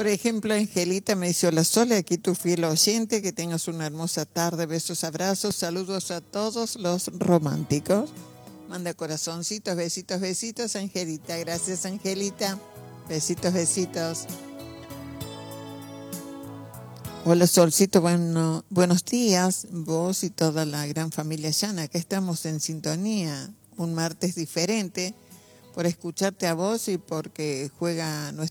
Por ejemplo, Angelita me dice: hola Sole, aquí tu fiel oyente, que tengas una hermosa tarde, besos, abrazos, saludos a todos los románticos. Manda corazoncitos, besitos, besitos, Angelita. Gracias, Angelita. Besitos, besitos. Hola Solcito, buenos días, vos y toda la gran familia Llana. Acá estamos en sintonía, un martes diferente, por escucharte a vos y porque juega nuestro